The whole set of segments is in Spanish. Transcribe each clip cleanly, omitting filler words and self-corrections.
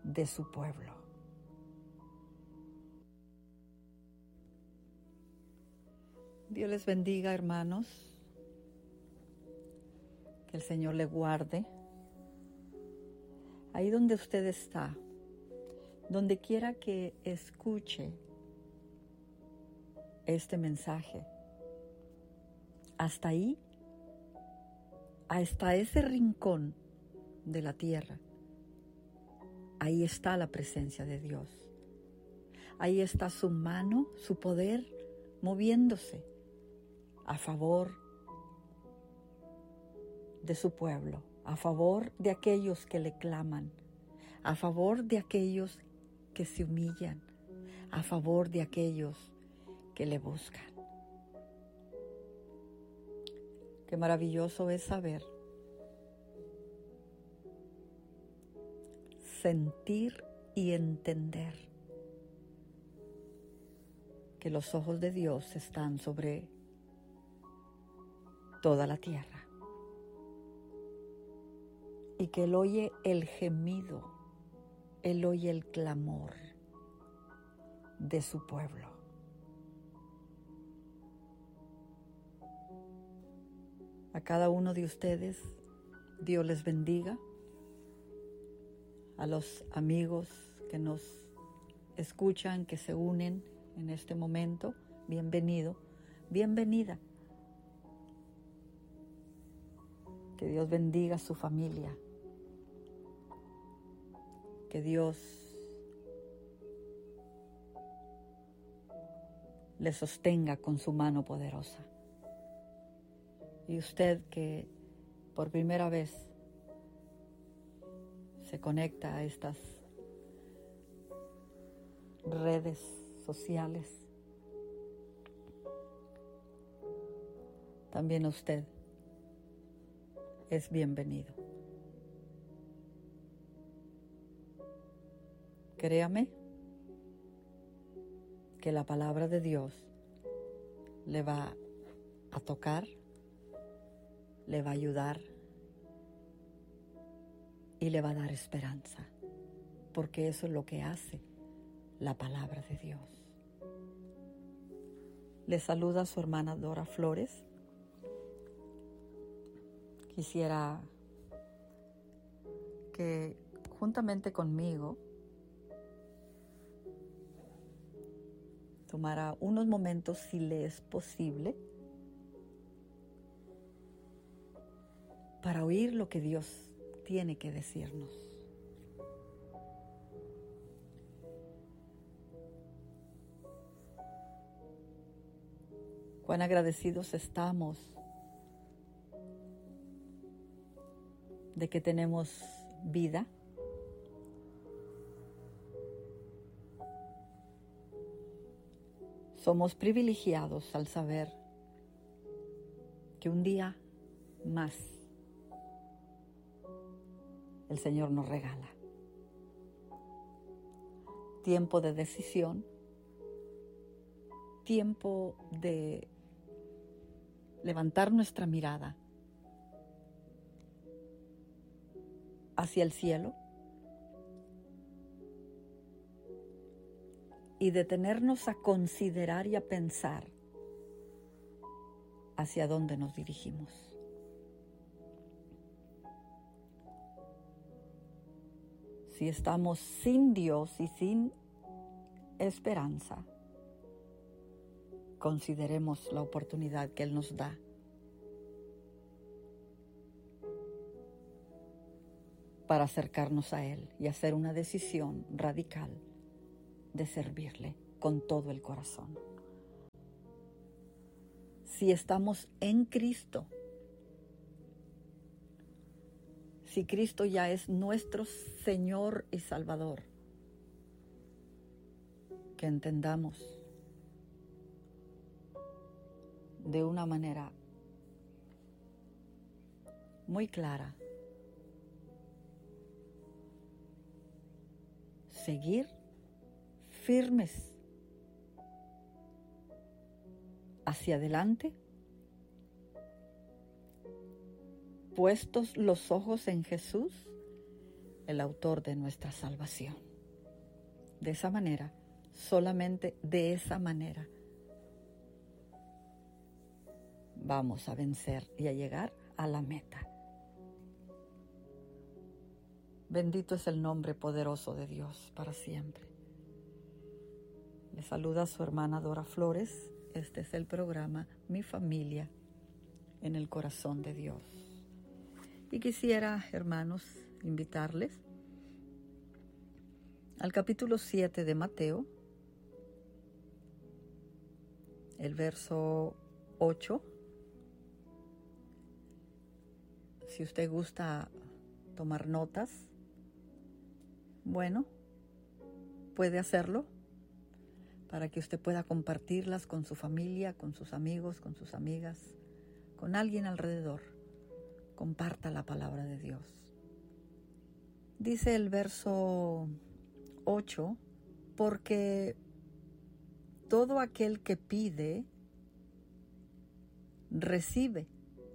de su pueblo. Dios les bendiga, hermanos. Que el Señor le guarde. Ahí donde usted está, donde quiera que escuche este mensaje, hasta ahí, hasta ese rincón de la tierra, ahí está la presencia de Dios. Ahí está su mano, su poder moviéndose a favor de su pueblo, a favor de aquellos que le claman, a favor de aquellos que se humillan, a favor de aquellos que le buscan. Qué maravilloso es saber, sentir y entender que los ojos de Dios están sobre toda la tierra y que Él oye el gemido, Él oye el clamor de su pueblo. A cada uno de ustedes, Dios les bendiga. A los amigos que nos escuchan, que se unen en este momento, bienvenido, bienvenida. Que Dios bendiga a su familia. Que Dios le sostenga con su mano poderosa. Y usted que por primera vez se conecta a estas redes sociales, también usted es bienvenido. Créame que la palabra de Dios le va a tocar, le va a ayudar y le va a dar esperanza, porque eso es lo que hace la palabra de Dios. Le saluda su hermana Dora Flores. Quisiera que juntamente conmigo tomara unos momentos, si le es posible, para oír lo que Dios tiene que decirnos. Cuán agradecidos estamos de que tenemos vida, somos privilegiados al saber que un día más el Señor nos regala. Tiempo de decisión, tiempo de levantar nuestra mirada hacia el cielo y detenernos a considerar y a pensar hacia dónde nos dirigimos. Si estamos sin Dios y sin esperanza, consideremos la oportunidad que Él nos da para acercarnos a Él y hacer una decisión radical de servirle con todo el corazón. Si estamos en Cristo, si Cristo ya es nuestro Señor y Salvador, que entendamos de una manera muy clara, seguir firmes hacia adelante, puestos los ojos en Jesús, el autor de nuestra salvación. De esa manera, solamente de esa manera, vamos a vencer y a llegar a la meta. Bendito es el nombre poderoso de Dios para siempre. Le saluda su hermana Dora Flores. Este es el programa Mi Familia en el Corazón de Dios. Y quisiera, hermanos, invitarles al capítulo 7 de Mateo, el verso 8. Si usted gusta tomar notas, bueno, puede hacerlo para que usted pueda compartirlas con su familia, con sus amigos, con sus amigas, con alguien alrededor. Comparta la palabra de Dios. Dice el verso 8, porque todo aquel que pide, recibe,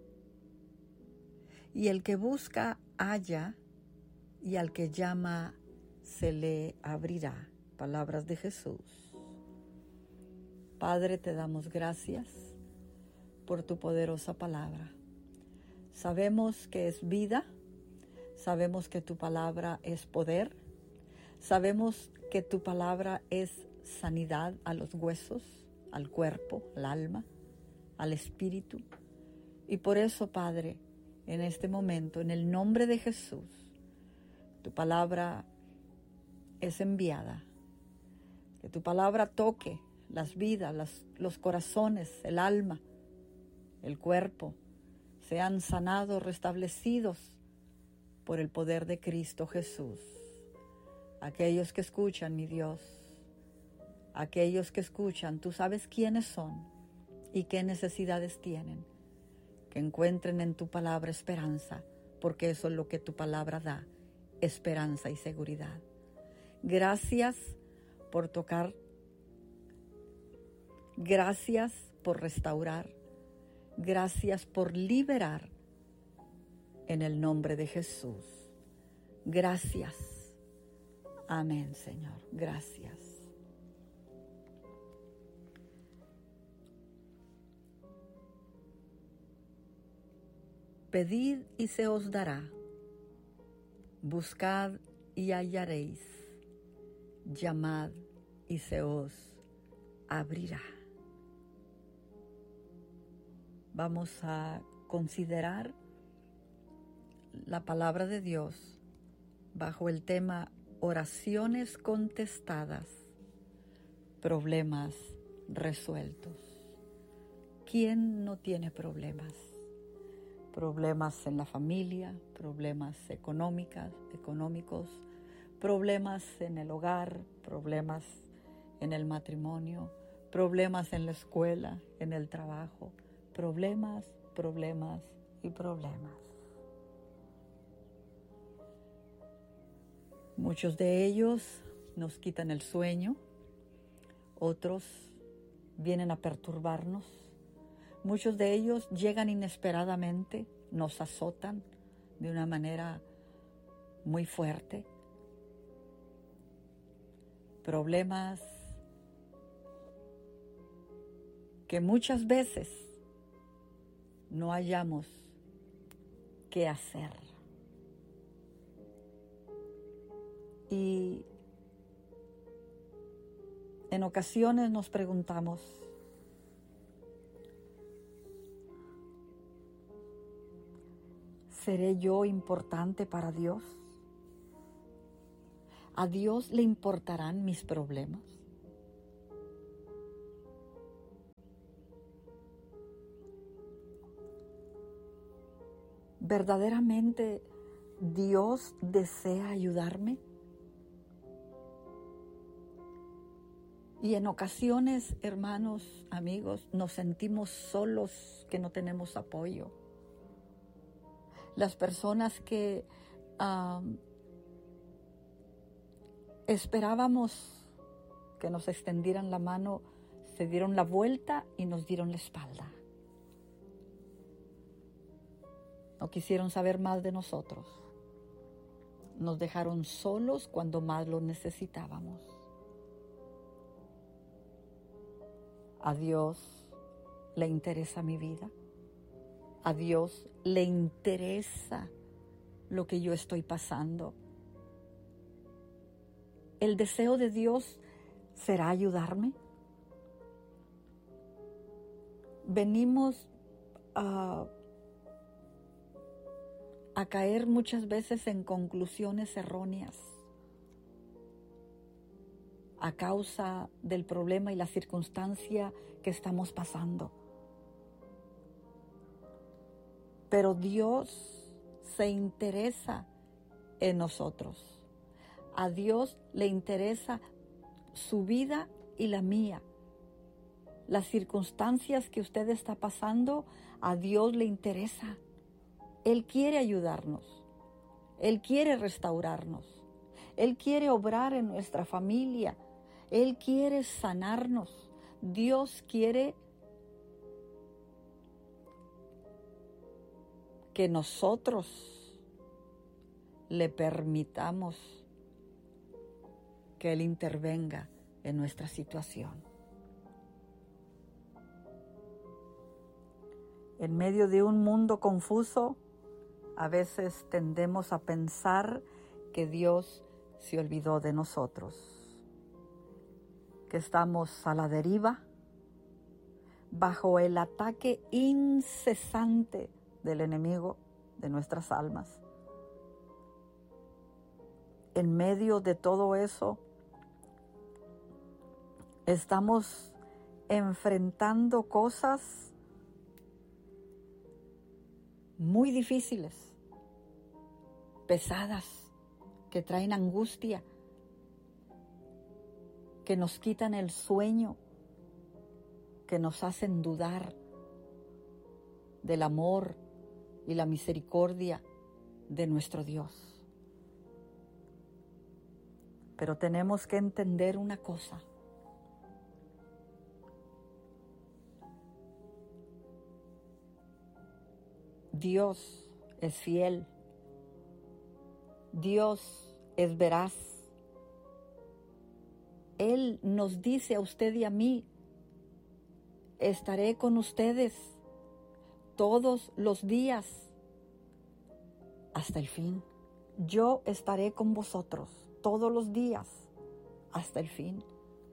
y el que busca, halla, y al que llama, se le abrirá. Palabras de Jesús. Padre, te damos gracias por tu poderosa palabra. Sabemos que es vida, sabemos que tu palabra es poder, sabemos que tu palabra es sanidad a los huesos, al cuerpo, al alma, al espíritu. Y por eso, Padre, en este momento, en el nombre de Jesús, tu palabra es enviada. Que tu palabra toque las vidas, los corazones, el alma, el cuerpo, sean sanados, restablecidos por el poder de Cristo Jesús. Aquellos que escuchan, mi Dios, aquellos que escuchan, tú sabes quiénes son y qué necesidades tienen. Que encuentren en tu palabra esperanza, porque eso es lo que tu palabra da, esperanza y seguridad. Gracias por tocar. Gracias por restaurar. Gracias por liberar en el nombre de Jesús. Gracias. Amén, Señor. Gracias. Pedid y se os dará. Buscad y hallaréis. Llamad y se os abrirá. Vamos a considerar la palabra de Dios bajo el tema oraciones contestadas, problemas resueltos. ¿Quién no tiene problemas? Problemas en la familia, problemas económicos, problemas en el hogar, problemas en el matrimonio, problemas en la escuela, en el trabajo, problemas y problemas. Muchos de ellos nos quitan el sueño, otros vienen a perturbarnos. Muchos de ellos llegan inesperadamente, nos azotan de una manera muy fuerte. Problemas que muchas veces no hallamos qué hacer. Y en ocasiones nos preguntamos, ¿seré yo importante para Dios? ¿A Dios le importarán mis problemas? ¿Verdaderamente Dios desea ayudarme? Y en ocasiones, hermanos, amigos, nos sentimos solos, que no tenemos apoyo. Las personas que esperábamos que nos extendieran la mano, se dieron la vuelta y nos dieron la espalda. No quisieron saber más de nosotros. nos dejaron solos cuando más lo necesitábamos. A Dios le interesa mi vida. A Dios le interesa lo que yo estoy pasando. ¿El deseo de Dios será ayudarme? Venimos a caer muchas veces en conclusiones erróneas a causa del problema y la circunstancia que estamos pasando. Pero Dios se interesa en nosotros. A Dios le interesa su vida y la mía. Las circunstancias que usted está pasando, a Dios le interesa. Él quiere ayudarnos. Él quiere restaurarnos. Él quiere obrar en nuestra familia. Él quiere sanarnos. Dios quiere que nosotros le permitamos que Él intervenga en nuestra situación. En medio de un mundo confuso, a veces tendemos a pensar que Dios se olvidó de nosotros, que estamos a la deriva, bajo el ataque incesante del enemigo de nuestras almas. En medio de todo eso, estamos enfrentando cosas muy difíciles, pesadas, que traen angustia, que nos quitan el sueño, que nos hacen dudar del amor y la misericordia de nuestro Dios. Pero tenemos que entender una cosa. Dios es fiel. Dios es veraz. Él nos dice a usted y a mí: estaré con ustedes todos los días hasta el fin. Yo estaré con vosotros todos los días hasta el fin.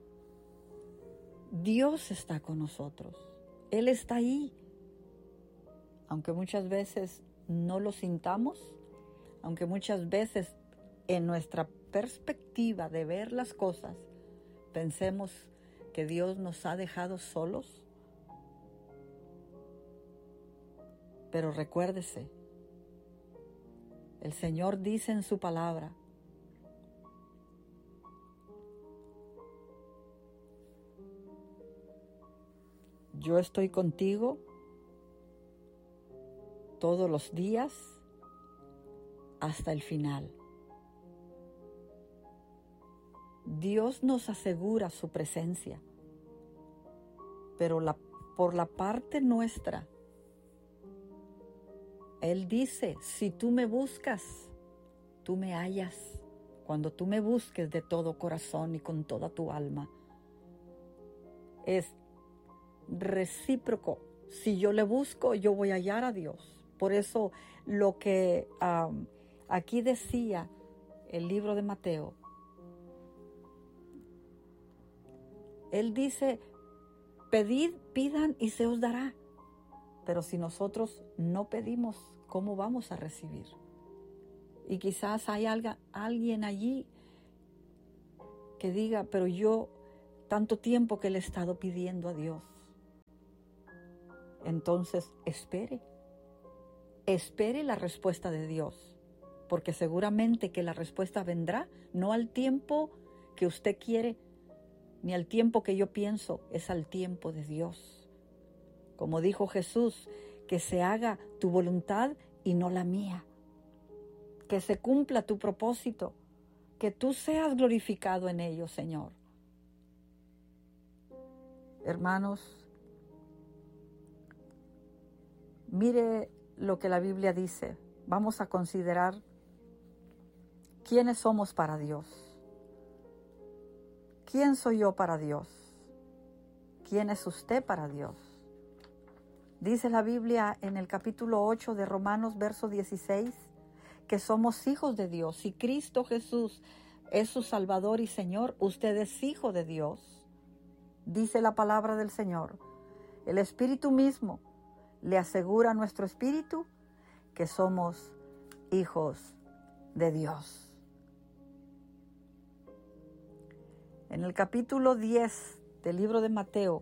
Dios está con nosotros. Él está ahí. Aunque muchas veces no lo sintamos, aunque muchas veces en nuestra perspectiva de ver las cosas pensemos que Dios nos ha dejado solos, pero recuérdese, el Señor dice en su palabra: yo estoy contigo todos los días hasta el final. Dios nos asegura su presencia, pero por la parte nuestra, Él dice: si tú me buscas, tú me hallas, cuando tú me busques de todo corazón y con toda tu alma. Es recíproco. Si yo le busco, yo voy a hallar a Dios. Por eso lo que aquí decía el libro de Mateo, Él dice: pedid, pidan y se os dará. Pero si nosotros no pedimos, ¿cómo vamos a recibir? Y quizás hay alguien allí que diga: pero yo tanto tiempo que le he estado pidiendo a Dios. Entonces espere la respuesta de Dios, porque seguramente que la respuesta vendrá, no al tiempo que usted quiere, ni al tiempo que yo pienso, es al tiempo de Dios. Como dijo Jesús: que se haga tu voluntad y no la mía, que se cumpla tu propósito, que tú seas glorificado en ello, Señor. Hermanos, mire lo que la Biblia dice. Vamos a considerar ¿quiénes somos para Dios? ¿Quién soy yo para Dios? ¿Quién es usted para Dios? Dice la Biblia en el capítulo 8 de Romanos, verso 16, que somos hijos de Dios. Si Cristo Jesús es su Salvador y Señor, usted es hijo de Dios. Dice la palabra del Señor. El Espíritu mismo le asegura a nuestro espíritu que somos hijos de Dios. En el capítulo 10 del libro de Mateo,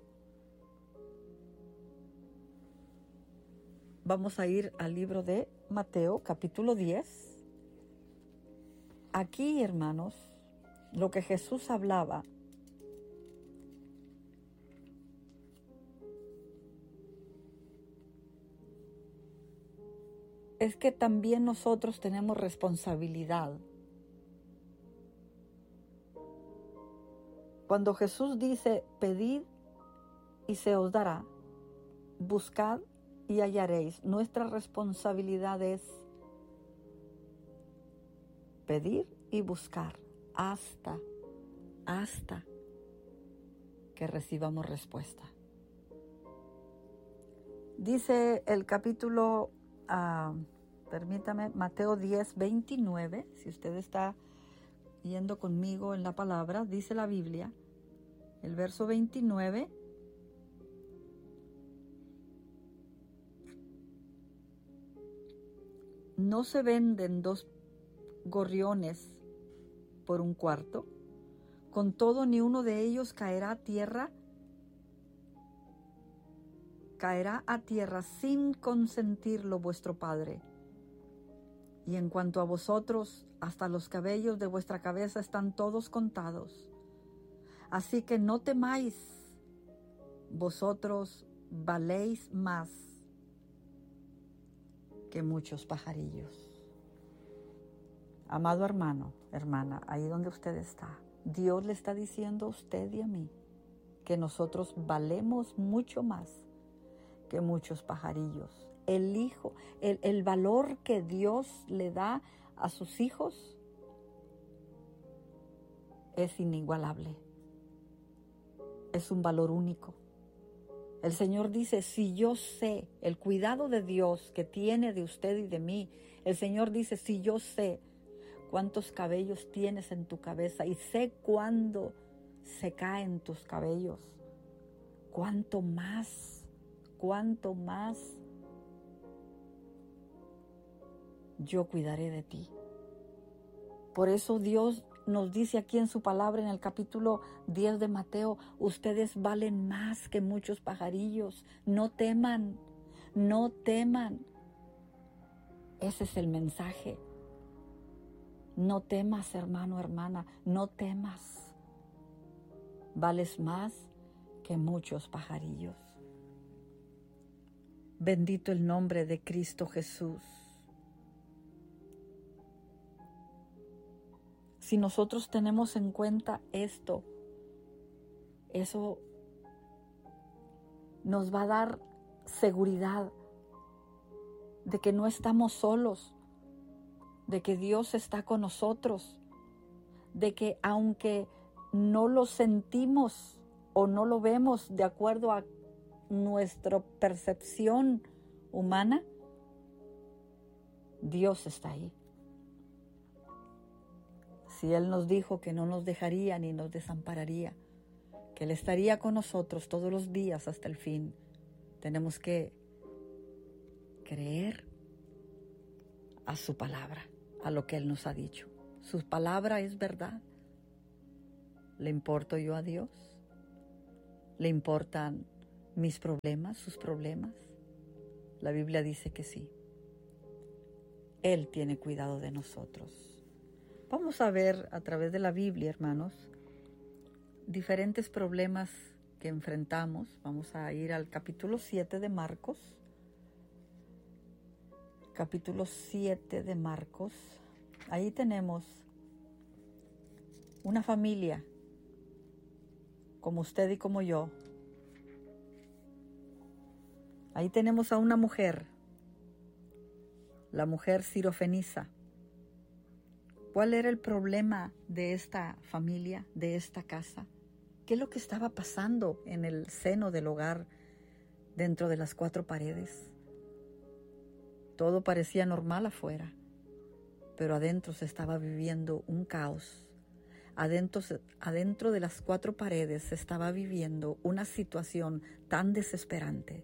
vamos a ir al libro de Mateo, capítulo 10. Aquí, hermanos, lo que Jesús hablaba es que también nosotros tenemos responsabilidad. Cuando Jesús dice, pedid y se os dará, buscad y hallaréis, nuestra responsabilidad es pedir y buscar hasta que recibamos respuesta. Dice el capítulo, Mateo 10, 29, si usted está yendo conmigo en la palabra, dice la Biblia, el verso 29, no se venden 2 gorriones por un cuarto, con todo ni uno de ellos caerá a tierra sin consentirlo vuestro Padre. Y en cuanto a vosotros, hasta los cabellos de vuestra cabeza están todos contados. Así que no temáis, vosotros valéis más que muchos pajarillos. Amado hermano, hermana, ahí donde usted está, Dios le está diciendo a usted y a mí que nosotros valemos mucho más que muchos pajarillos. El valor que Dios le da a sus hijos es inigualable. Es un valor único. El Señor dice, si yo sé el cuidado de Dios que tiene de usted y de mí, el Señor dice, si yo sé cuántos cabellos tienes en tu cabeza y sé cuándo se caen tus cabellos, cuánto más yo cuidaré de ti. Por eso Dios nos dice aquí en su palabra en el capítulo 10 de Mateo, ustedes valen más que muchos pajarillos. No teman, no teman. Ese es el mensaje. No temas, hermano, hermana, no temas. Vales más que muchos pajarillos. Bendito el nombre de Cristo Jesús. Si nosotros tenemos en cuenta esto, eso nos va a dar seguridad de que no estamos solos, de que Dios está con nosotros, de que aunque no lo sentimos o no lo vemos de acuerdo a nuestra percepción humana, Dios está ahí. Si Él nos dijo que no nos dejaría ni nos desampararía, que Él estaría con nosotros todos los días hasta el fin, tenemos que creer a su palabra, a lo que Él nos ha dicho. Su palabra es verdad. ¿Le importo yo a Dios? ¿Le importan mis problemas, sus problemas? La Biblia dice que sí. Él tiene cuidado de nosotros. Vamos a ver a través de la Biblia, hermanos, diferentes problemas que enfrentamos. Vamos a ir al capítulo 7 de Marcos. Capítulo 7 de Marcos. Ahí tenemos una familia como usted y como yo. Ahí tenemos a una mujer, la mujer Sirofenisa. ¿Cuál era el problema de esta familia, de esta casa? ¿Qué es lo que estaba pasando en el seno del hogar, dentro de las cuatro paredes? Todo parecía normal afuera, pero adentro se estaba viviendo un caos. Adentro de las cuatro paredes se estaba viviendo una situación tan desesperante.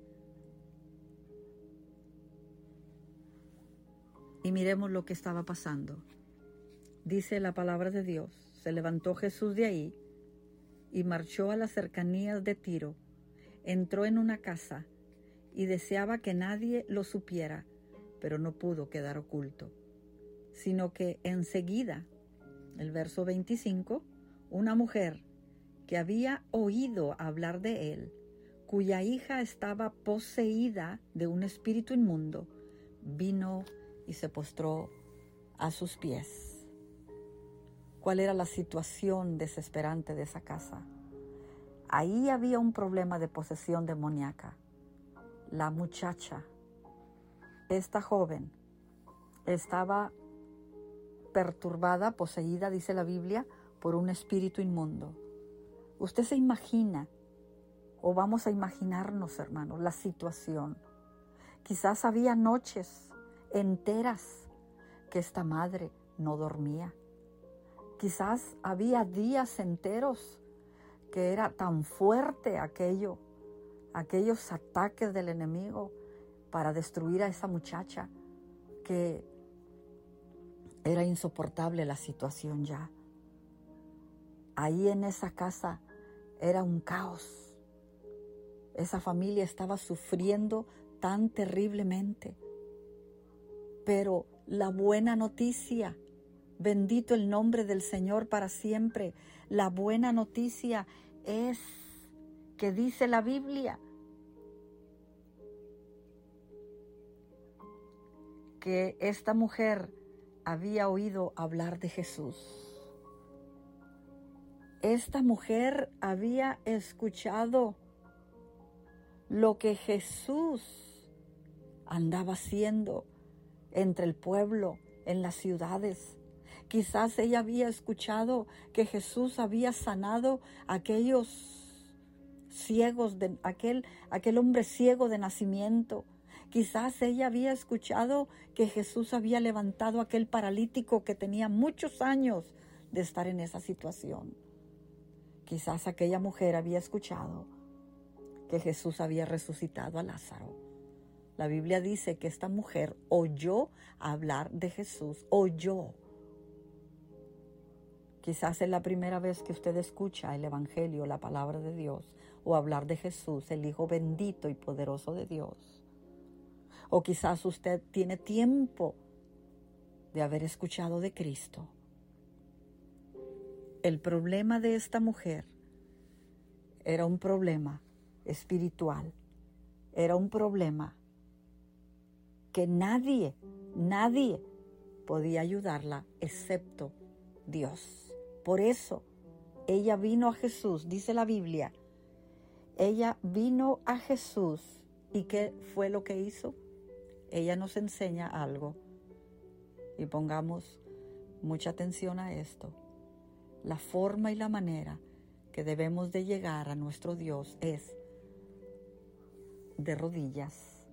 Y miremos lo que estaba pasando. Dice la palabra de Dios: se levantó Jesús de ahí y marchó a las cercanías de Tiro. Entró en una casa y deseaba que nadie lo supiera, pero no pudo quedar oculto, sino que enseguida, el verso 25, una mujer que había oído hablar de él, cuya hija estaba poseída de un espíritu inmundo, vino y se postró a sus pies. ¿Cuál era la situación desesperante de esa casa? Ahí había un problema de posesión demoníaca. La muchacha, esta joven, estaba perturbada, poseída, dice la Biblia, por un espíritu inmundo. Usted se imagina, o vamos a imaginarnos, hermanos, la situación. Quizás había noches enteras que esta madre no dormía. Quizás había días enteros que era tan fuerte aquellos ataques del enemigo para destruir a esa muchacha, que era insoportable la situación ya. Ahí en esa casa era un caos. Esa familia estaba sufriendo tan terriblemente. Pero la buena noticia, bendito el nombre del Señor para siempre, la buena noticia es que dice la Biblia que esta mujer había oído hablar de Jesús. Esta mujer había escuchado lo que Jesús andaba haciendo entre el pueblo, en las ciudades. Quizás ella había escuchado que Jesús había sanado a aquellos ciegos, aquel hombre ciego de nacimiento. Quizás ella había escuchado que Jesús había levantado a aquel paralítico que tenía muchos años de estar en esa situación. Quizás aquella mujer había escuchado que Jesús había resucitado a Lázaro. La Biblia dice que esta mujer oyó hablar de Jesús, oyó. Quizás es la primera vez que usted escucha el Evangelio, la palabra de Dios, o hablar de Jesús, el Hijo bendito y poderoso de Dios. O quizás usted tiene tiempo de haber escuchado de Cristo. El problema de esta mujer era un problema espiritual, era un problema que nadie podía ayudarla excepto Dios. Por eso ella vino a Jesús, dice la Biblia. Ella vino a Jesús. ¿Y qué fue lo que hizo? Ella nos enseña algo. Y pongamos mucha atención a esto. La forma y la manera que debemos de llegar a nuestro Dios es de rodillas,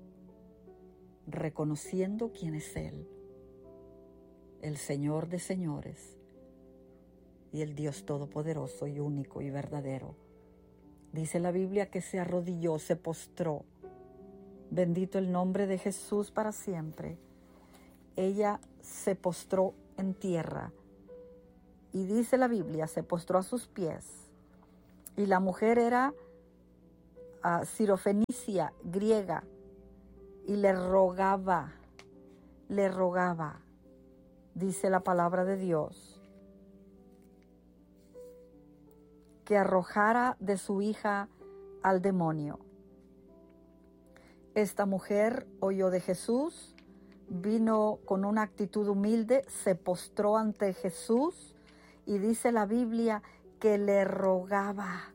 reconociendo quién es Él, el Señor de señores y el Dios todopoderoso y único y verdadero. Dice la Biblia que se arrodilló, se postró. Bendito el nombre de Jesús para siempre. Ella se postró en tierra y dice la Biblia, se postró a sus pies. Y la mujer era sirofenicia, griega, y le rogaba, dice la palabra de Dios, que arrojara de su hija al demonio. Esta mujer oyó de Jesús, vino con una actitud humilde, se postró ante Jesús y dice la Biblia que le rogaba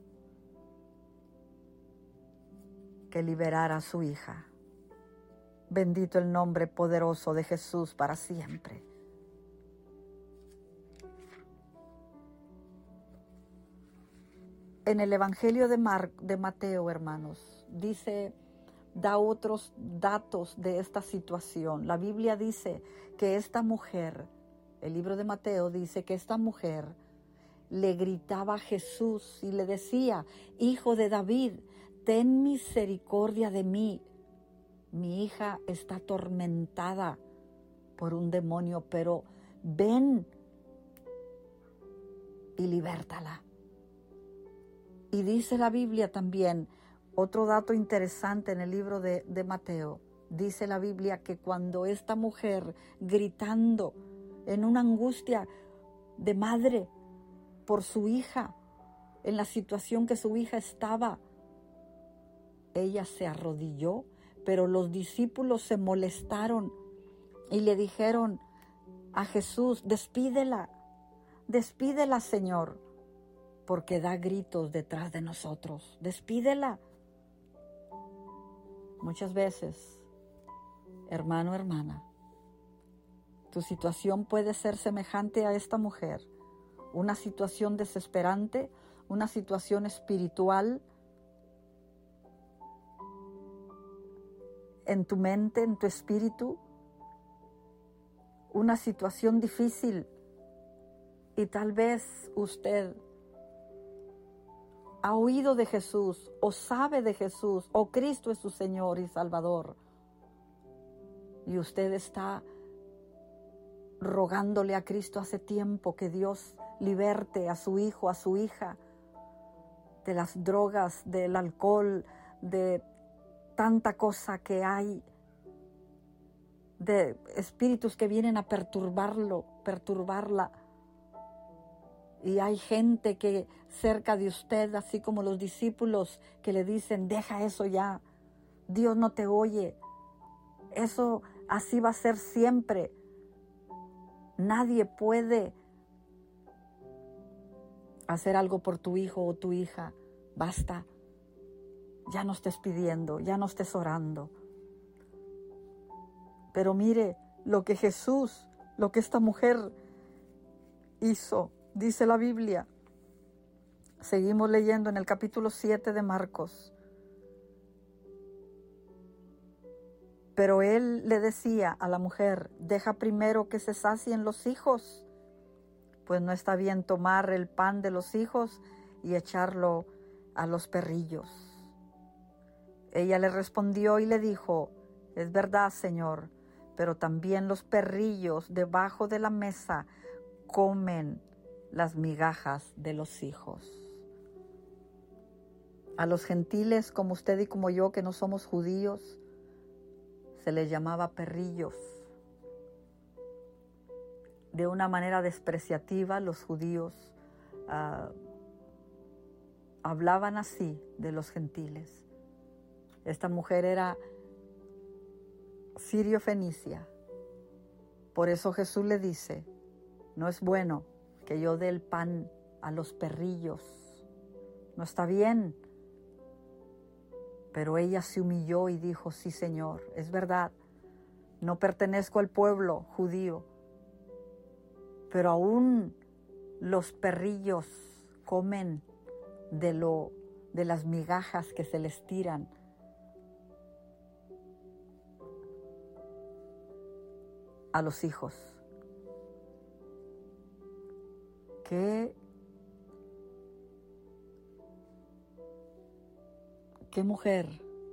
que liberara a su hija. Bendito el nombre poderoso de Jesús para siempre. en el Evangelio de Mateo, hermanos, da otros datos de esta situación. La Biblia dice que esta mujer, el libro de Mateo dice que esta mujer le gritaba a Jesús y le decía: Hijo de David, ten misericordia de mí. Mi hija está atormentada por un demonio, pero ven y libértala. Y dice la Biblia también, otro dato interesante en el libro de Mateo, dice la Biblia que cuando esta mujer, gritando en una angustia de madre por su hija, en la situación que su hija estaba, ella se arrodilló, pero los discípulos se molestaron y le dijeron a Jesús: despídela, Señor, porque da gritos detrás de nosotros, despídela. Muchas veces, hermano, hermana, tu situación puede ser semejante a esta mujer, una situación desesperante, una situación espiritual en tu mente, en tu espíritu, una situación difícil, y tal vez usted ha oído de Jesús, o sabe de Jesús, o Cristo es su Señor y Salvador, y usted está rogándole a Cristo hace tiempo que Dios liberte a su hijo, a su hija, de las drogas, del alcohol, de tanta cosa que hay, de espíritus que vienen a perturbarla. Y hay gente que cerca de usted, así como los discípulos, que le dicen: deja eso ya, Dios no te oye, eso así va a ser siempre, nadie puede hacer algo por tu hijo o tu hija, basta, ya no estés pidiendo, ya no estés orando. Pero mire lo que Jesús, lo que esta mujer hizo. Dice la Biblia, seguimos leyendo en el capítulo 7 de Marcos. Pero él le decía a la mujer: deja primero que se sacien los hijos, pues no está bien tomar el pan de los hijos y echarlo a los perrillos. Ella le respondió y le dijo: es verdad, Señor, pero también los perrillos debajo de la mesa comen las migajas de los hijos. A los gentiles como usted y como yo, que no somos judíos, se les llamaba perrillos. De una manera despreciativa, los judíos hablaban así de los gentiles. Esta mujer era sirio-fenicia. Por eso Jesús le dice: no es bueno que yo dé el pan a los perrillos, no está bien. Pero ella se humilló y dijo: sí, Señor, es verdad, no pertenezco al pueblo judío, pero aún los perrillos comen de las migajas que se les tiran. A los hijos. ¿Qué mujer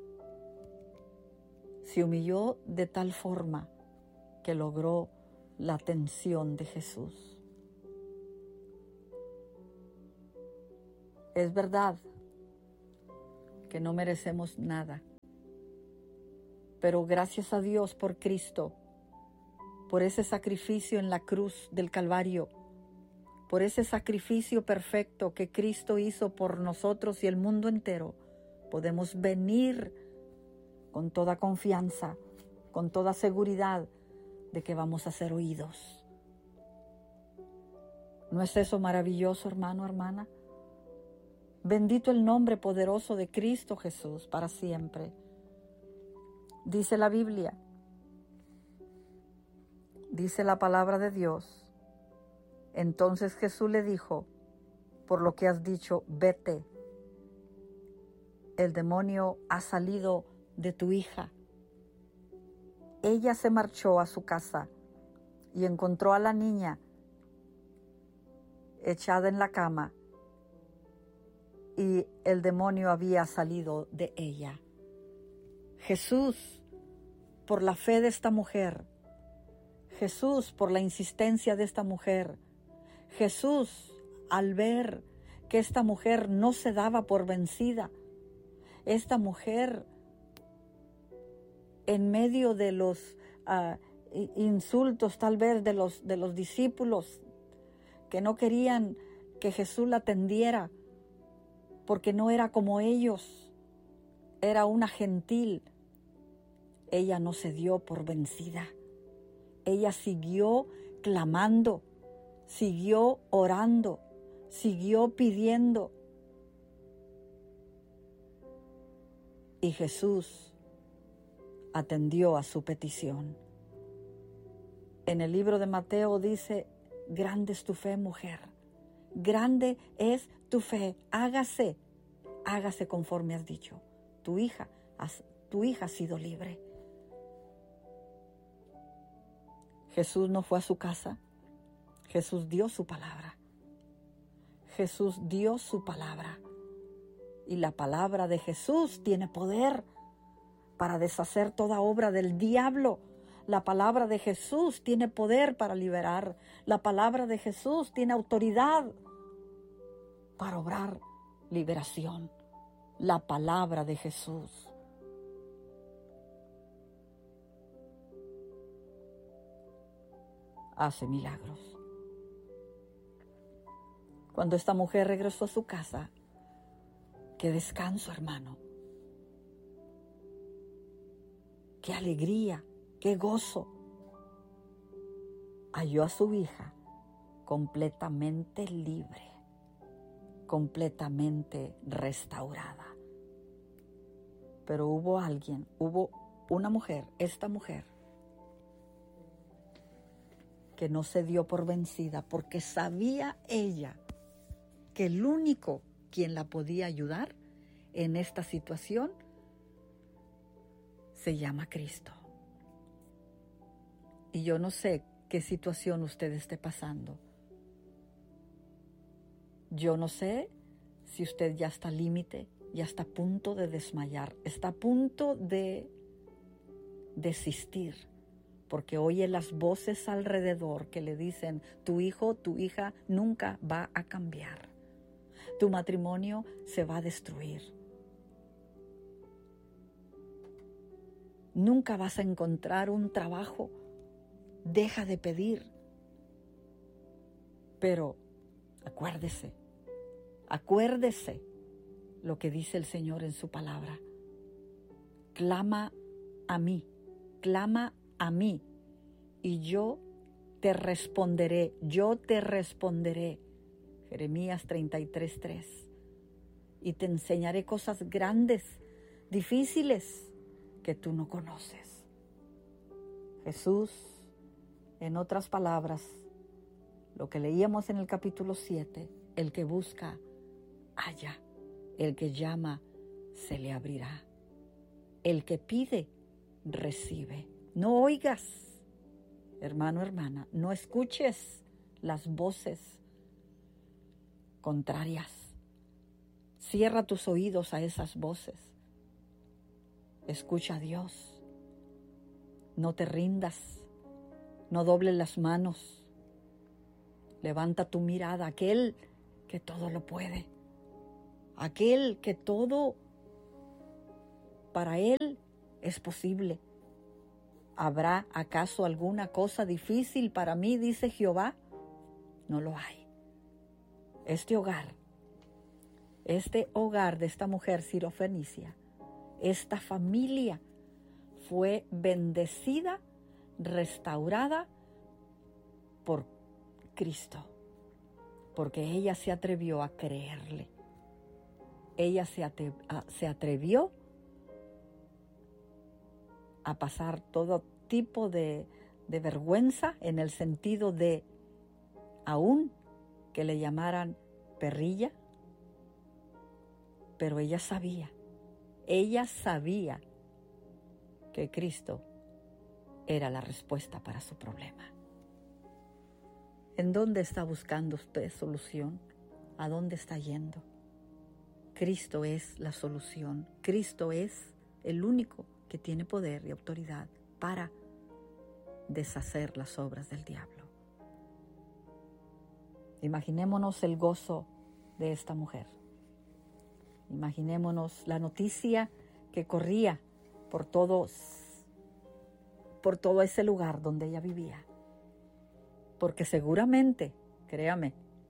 se humilló de tal forma que logró la atención de Jesús? Es verdad que no merecemos nada, pero gracias a Dios por Cristo, por ese sacrificio en la cruz del Calvario, por ese sacrificio perfecto que Cristo hizo por nosotros y el mundo entero, podemos venir con toda confianza, con toda seguridad de que vamos a ser oídos. ¿No es eso maravilloso, hermano, hermana? Bendito el nombre poderoso de Cristo Jesús para siempre. Dice la Biblia, dice la palabra de Dios. Entonces Jesús le dijo: por lo que has dicho, vete, el demonio ha salido de tu hija. Ella se marchó a su casa y encontró a la niña echada en la cama y el demonio había salido de ella. Jesús, por la fe de esta mujer, Jesús, por la insistencia de esta mujer, Jesús, al ver que esta mujer no se daba por vencida, esta mujer, en medio de los insultos tal vez de los discípulos que no querían que Jesús la atendiera porque no era como ellos, era una gentil, ella no se dio por vencida. Ella siguió clamando, siguió orando, siguió pidiendo. Y Jesús atendió a su petición. En el libro de Mateo dice, grande es tu fe, mujer. Grande es tu fe. Hágase conforme has dicho. Tu hija ha sido libre. Jesús no fue a su casa. Jesús dio su palabra. Jesús dio su palabra. Y la palabra de Jesús tiene poder para deshacer toda obra del diablo. La palabra de Jesús tiene poder para liberar. La palabra de Jesús tiene autoridad para obrar liberación. La palabra de Jesús. Hace milagros. Cuando esta mujer regresó a su casa, qué descanso, hermano. Qué alegría, qué gozo. Halló a su hija completamente libre, completamente restaurada. Pero hubo una mujer, esta mujer, que no se dio por vencida porque sabía ella que el único quien la podía ayudar en esta situación se llama Cristo. Y yo no sé qué situación usted esté pasando. Yo no sé si usted ya está al límite, ya está a punto de desmayar, está a punto de desistir, porque oye las voces alrededor que le dicen, tu hijo, tu hija nunca va a cambiar. Tu matrimonio se va a destruir. Nunca vas a encontrar un trabajo. Deja de pedir. Pero acuérdese lo que dice el Señor en su palabra. Clama a mí, y yo te responderé. Jeremías 33:3. Y te enseñaré cosas grandes, difíciles, que tú no conoces. Jesús, en otras palabras, lo que leíamos en el capítulo 7, el que busca, halla, el que llama, se le abrirá. El que pide, recibe. No oigas, hermano, hermana, no escuches las voces contrarias. Cierra tus oídos a esas voces. Escucha a Dios. No te rindas. No dobles las manos. Levanta tu mirada a aquel que todo lo puede. Aquel que todo para él es posible. ¿Habrá acaso alguna cosa difícil para mí, dice Jehová? No lo hay. Este hogar de esta mujer sirofenicia, esta familia fue bendecida, restaurada por Cristo, porque ella se atrevió a creerle. Ella se atrevió a pasar todo tipo de vergüenza, en el sentido de aún que le llamaran perrilla, pero ella sabía Ella sabía que Cristo era la respuesta para su problema. ¿En dónde está buscando usted solución? ¿A dónde está yendo? Cristo es la solución. Cristo es el único que tiene poder y autoridad para deshacer las obras del diablo. Imaginémonos el gozo de esta mujer. Imaginémonos la noticia que corría por todo ese lugar donde ella vivía. Porque seguramente, créame,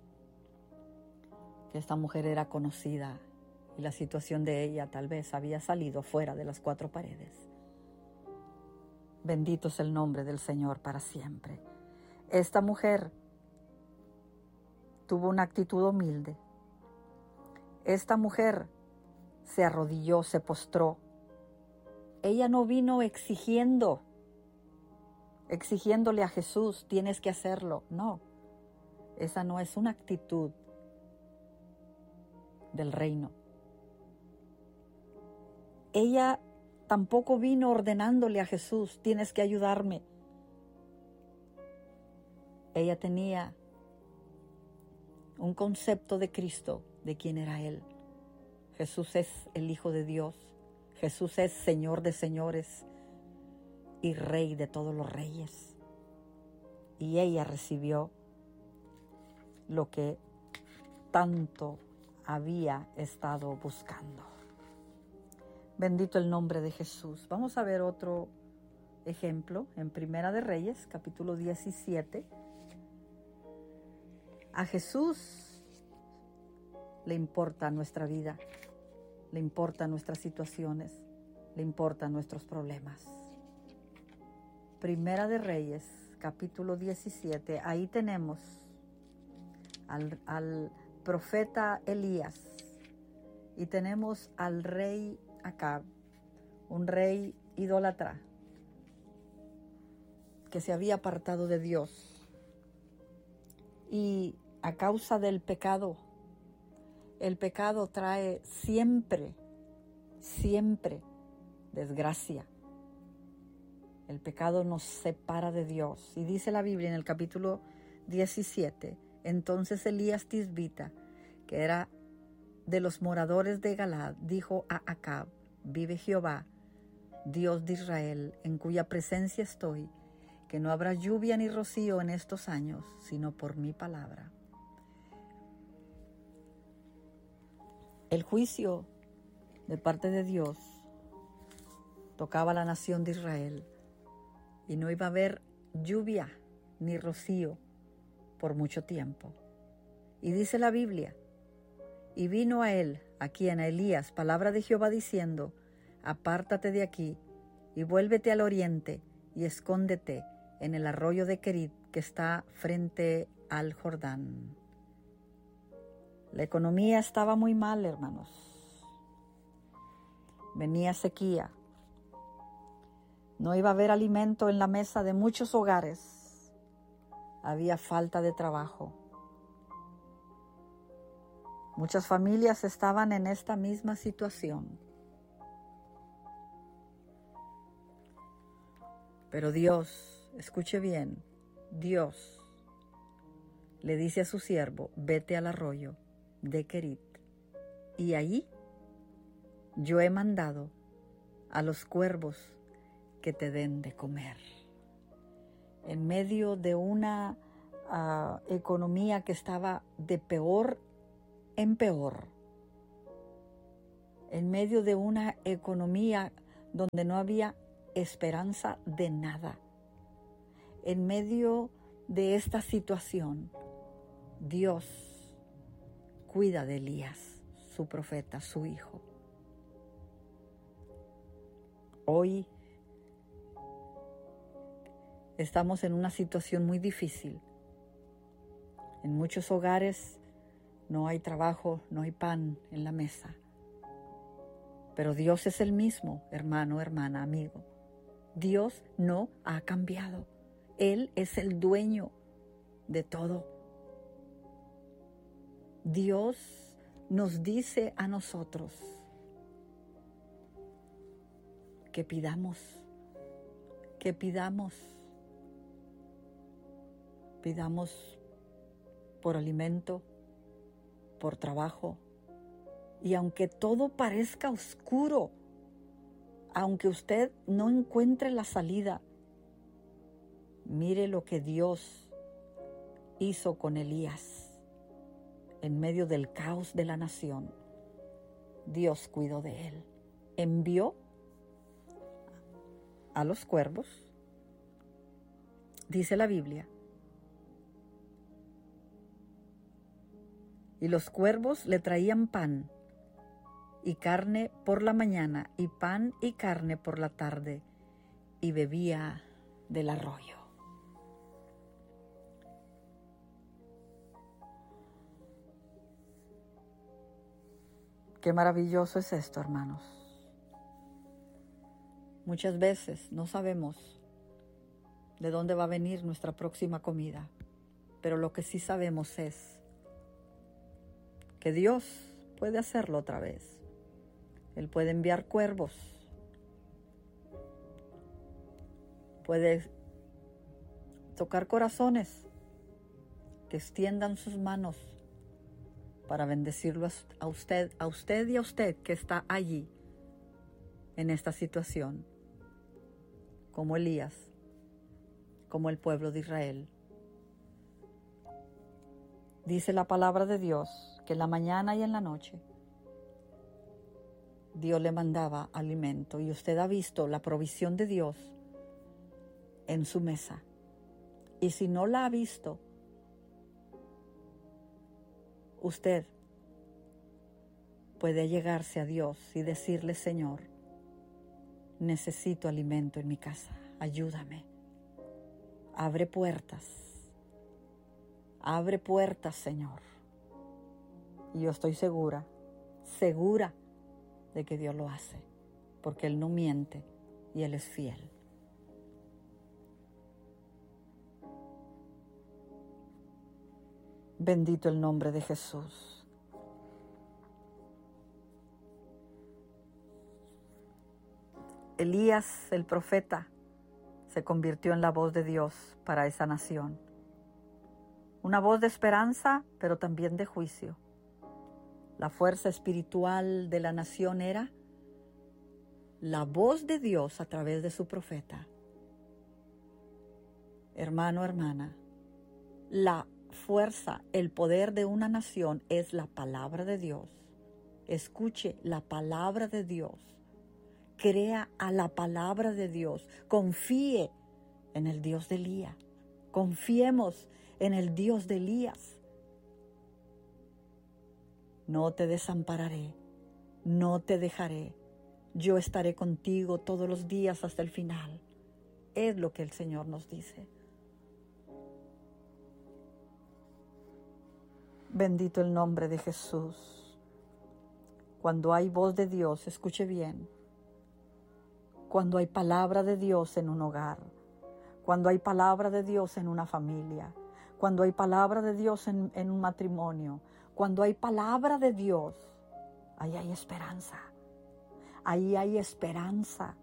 que esta mujer era conocida y la situación de ella tal vez había salido fuera de las cuatro paredes. Bendito es el nombre del Señor para siempre. Esta mujer tuvo una actitud humilde. Esta mujer se arrodilló, se postró. Ella no vino exigiéndole a Jesús, tienes que hacerlo. No, esa no es una actitud del reino. Ella tampoco vino ordenándole a Jesús, tienes que ayudarme. Ella tenía un concepto de Cristo, de quién era Él. Jesús es el Hijo de Dios. Jesús es Señor de señores y Rey de todos los reyes. Y ella recibió lo que tanto había estado buscando. Bendito el nombre de Jesús. Vamos a ver otro ejemplo en Primera de Reyes, capítulo 17. A Jesús le importa nuestra vida, le importan nuestras situaciones, le importan nuestros problemas. Primera de Reyes, capítulo 17, ahí tenemos al profeta Elías y tenemos al rey Acab, un rey idólatra que se había apartado de Dios. Y a causa del pecado, el pecado trae siempre desgracia. El pecado nos separa de Dios. Y dice la Biblia en el capítulo 17, entonces Elías Tisbita, que era de los moradores de Galad, dijo a Acab, vive Jehová, Dios de Israel, en cuya presencia estoy, que no habrá lluvia ni rocío en estos años, sino por mi palabra. El juicio de parte de Dios tocaba a la nación de Israel y no iba a haber lluvia ni rocío por mucho tiempo. Y dice la Biblia, y vino a él, a quien a Elías, palabra de Jehová diciendo, apártate de aquí y vuélvete al oriente y escóndete en el arroyo de Querit que está frente al Jordán. La economía estaba muy mal, hermanos. Venía sequía. No iba a haber alimento en la mesa de muchos hogares. Había falta de trabajo. Muchas familias estaban en esta misma situación. Pero Dios, escuche bien, Dios le dice a su siervo, vete al arroyo de Querit, y allí yo he mandado a los cuervos que te den de comer. En medio de una economía que estaba de peor en peor, en medio de una economía donde no había esperanza de nada, en medio de esta situación, Dios cuida de Elías, su profeta, su hijo. Hoy estamos en una situación muy difícil. En muchos hogares no hay trabajo, no hay pan en la mesa. Pero Dios es el mismo, hermano, hermana, amigo. Dios no ha cambiado. Él es el dueño de todo. Dios nos dice a nosotros, que pidamos, pidamos por alimento, por trabajo. Y aunque todo parezca oscuro, aunque usted no encuentre la salida, mire lo que Dios hizo con Elías en medio del caos de la nación. Dios cuidó de él. Envió a los cuervos, dice la Biblia, y los cuervos le traían pan y carne por la mañana, y pan y carne por la tarde, y bebía del arroyo. Qué maravilloso es esto, hermanos. Muchas veces no sabemos de dónde va a venir nuestra próxima comida, pero lo que sí sabemos es que Dios puede hacerlo otra vez. Él puede enviar cuervos, puede tocar corazones que extiendan sus manos para bendecirlo a usted y a usted que está allí en esta situación, como Elías, como el pueblo de Israel. Dice la palabra de Dios que en la mañana y en la noche Dios le mandaba alimento, y usted ha visto la provisión de Dios en su mesa. Y si no la ha visto, usted puede llegarse a Dios y decirle: Señor, necesito alimento en mi casa, ayúdame. Abre puertas, Señor. Y yo estoy segura de que Dios lo hace, porque Él no miente y Él es fiel. Bendito el nombre de Jesús. Elías, el profeta, se convirtió en la voz de Dios para esa nación. Una voz de esperanza, pero también de juicio. La fuerza espiritual de la nación era la voz de Dios a través de su profeta. Hermano, hermana, la fuerza, el poder de una nación es la palabra de Dios. Escuche la palabra de Dios. Crea a la palabra de Dios. Confíe en el Dios de Elías. Confiemos en el Dios de Elías. No te desampararé, no te dejaré. Yo estaré contigo todos los días hasta el final. Es lo que el Señor nos dice. Bendito el nombre de Jesús. Cuando hay voz de Dios, escuche bien. Cuando hay palabra de Dios en un hogar, cuando hay palabra de Dios en una familia, cuando hay palabra de Dios en un matrimonio, cuando hay palabra de Dios, ahí hay esperanza. Ahí hay esperanza.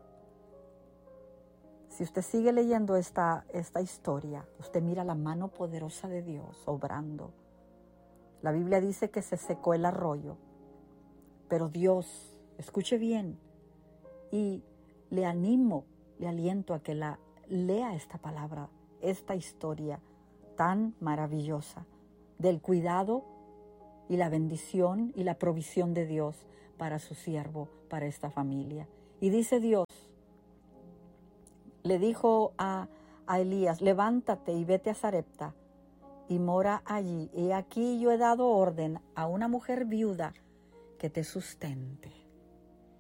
Si usted sigue leyendo esta historia, usted mira la mano poderosa de Dios obrando. La Biblia dice que se secó el arroyo, pero Dios, escuche bien, y le aliento a que lea esta palabra, esta historia tan maravillosa del cuidado y la bendición y la provisión de Dios para su siervo, para esta familia. Y dice Dios, le dijo a Elías: levántate y vete a Sarepta y mora allí. Y aquí yo he dado orden a una mujer viuda que te sustente.